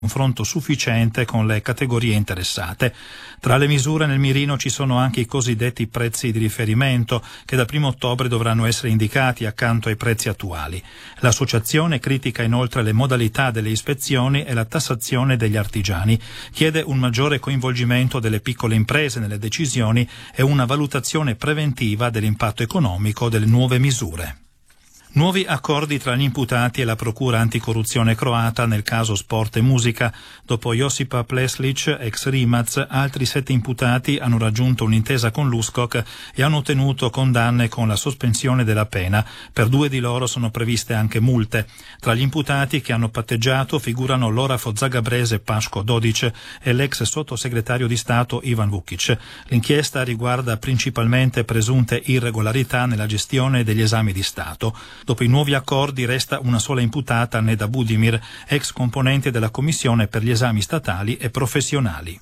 confronto sufficiente con le categorie interessate. Tra le misure nel mirino ci sono anche i cosiddetti prezzi di riferimento che dal 1 ottobre dovranno essere indicati accanto ai prezzi attuali. L'associazione critica inoltre le modalità delle ispezioni e la tassazione degli artigiani. Chiede un maggiore coinvolgimento delle piccole imprese nelle decisioni e una valutazione preventiva dell'impatto economico delle nuove misure. Nuovi accordi tra gli imputati e la procura anticorruzione croata nel caso Sport e Musica. Dopo Josipa Pleslic, ex Rimac, altri 7 imputati hanno raggiunto un'intesa con l'USKOK e hanno ottenuto condanne con la sospensione della pena. Per 2 di loro sono previste anche multe. Tra gli imputati che hanno patteggiato figurano l'orafo zagabrese Paško Dodic e l'ex sottosegretario di Stato Ivan Vukic. L'inchiesta riguarda principalmente presunte irregolarità nella gestione degli esami di Stato. Dopo i nuovi accordi resta una sola imputata, Neda Budimir, ex componente della Commissione per gli esami statali e professionali.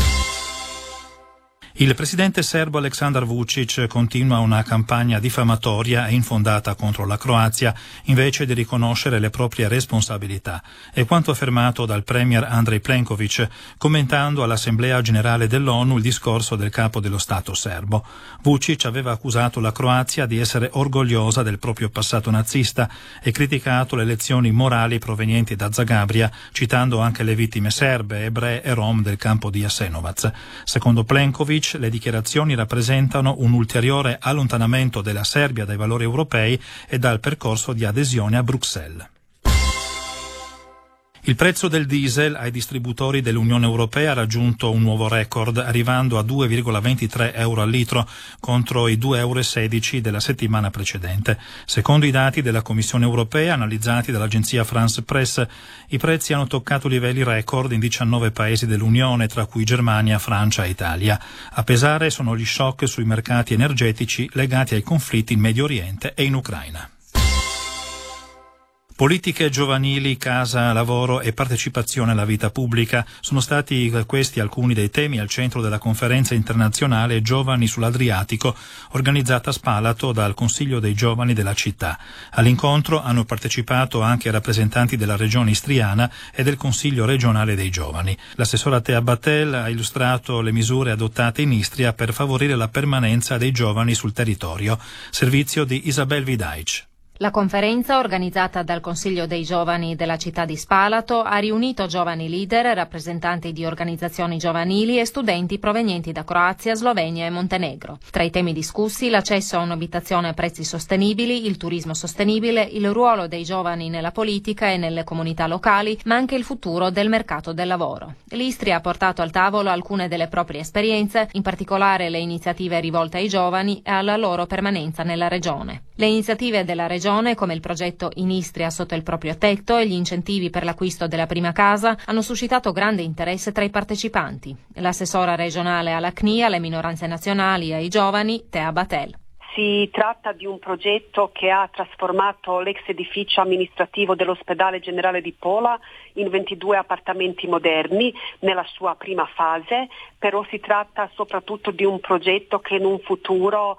Il presidente serbo Aleksandar Vučić continua una campagna diffamatoria e infondata contro la Croazia invece di riconoscere le proprie responsabilità. È quanto affermato dal premier Andrej Plenković commentando all'Assemblea generale dell'ONU il discorso del capo dello Stato serbo. Vučić aveva accusato la Croazia di essere orgogliosa del proprio passato nazista e criticato le lezioni morali provenienti da Zagabria, citando anche le vittime serbe, ebree e rom del campo di Jasenovac. Secondo Plenković, le dichiarazioni rappresentano un ulteriore allontanamento della Serbia dai valori europei e dal percorso di adesione a Bruxelles. Il prezzo del diesel ai distributori dell'Unione Europea ha raggiunto un nuovo record, arrivando a 2,23 euro al litro contro i 2,16 euro della settimana precedente. Secondo i dati della Commissione Europea analizzati dall'agenzia France Press, i prezzi hanno toccato livelli record in 19 paesi dell'Unione, tra cui Germania, Francia e Italia. A pesare sono gli shock sui mercati energetici legati ai conflitti in Medio Oriente e in Ucraina. Politiche giovanili, casa, lavoro e partecipazione alla vita pubblica sono stati questi alcuni dei temi al centro della conferenza internazionale Giovani sull'Adriatico, organizzata a Spalato dal Consiglio dei Giovani della città. All'incontro hanno partecipato anche rappresentanti della regione istriana e del Consiglio regionale dei giovani. L'assessora Tea Batel ha illustrato le misure adottate in Istria per favorire la permanenza dei giovani sul territorio. Servizio di Isabel Vidaic. La conferenza, organizzata dal Consiglio dei Giovani della città di Spalato, ha riunito giovani leader, rappresentanti di organizzazioni giovanili e studenti provenienti da Croazia, Slovenia e Montenegro. Tra i temi discussi l'accesso a un'abitazione a prezzi sostenibili, il turismo sostenibile, il ruolo dei giovani nella politica e nelle comunità locali, ma anche il futuro del mercato del lavoro. L'Istria ha portato al tavolo alcune delle proprie esperienze, in particolare le iniziative rivolte ai giovani e alla loro permanenza nella regione. Le iniziative della regione, come il progetto In Istria sotto il proprio tetto e gli incentivi per l'acquisto della prima casa, hanno suscitato grande interesse tra i partecipanti. L'assessora regionale alla CNI, alle minoranze nazionali e ai giovani, Tea Batel. Si tratta di un progetto che ha trasformato l'ex edificio amministrativo dell'ospedale generale di Pola in 22 appartamenti moderni nella sua prima fase, però si tratta soprattutto di un progetto che in un futuro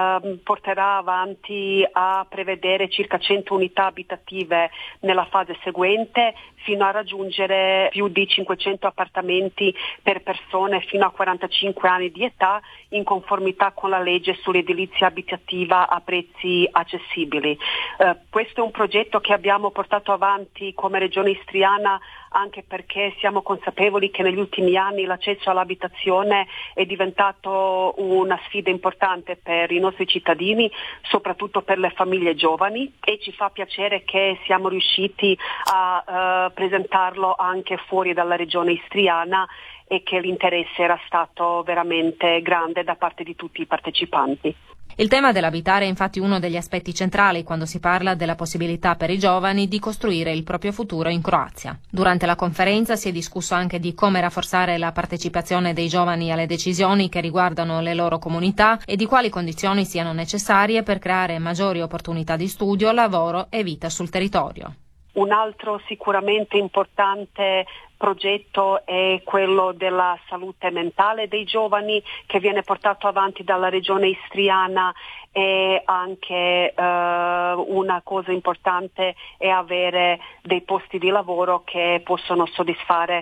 porterà avanti a prevedere circa 100 unità abitative nella fase seguente, fino a raggiungere più di 500 appartamenti per persone fino a 45 anni di età, in conformità con la legge sull'edilizia abitativa a prezzi accessibili. Questo è un progetto che abbiamo portato avanti come regione istriana anche perché siamo consapevoli che negli ultimi anni l'accesso all'abitazione è diventato una sfida importante per i nostri cittadini, soprattutto per le famiglie giovani, e ci fa piacere che siamo riusciti a presentarlo anche fuori dalla regione istriana e che l'interesse era stato veramente grande da parte di tutti i partecipanti. Il tema dell'abitare è infatti uno degli aspetti centrali quando si parla della possibilità per i giovani di costruire il proprio futuro in Croazia. Durante la conferenza si è discusso anche di come rafforzare la partecipazione dei giovani alle decisioni che riguardano le loro comunità e di quali condizioni siano necessarie per creare maggiori opportunità di studio, lavoro e vita sul territorio. Un altro sicuramente importante progetto è quello della salute mentale dei giovani, che viene portato avanti dalla regione istriana, e anche una cosa importante è avere dei posti di lavoro che possono soddisfare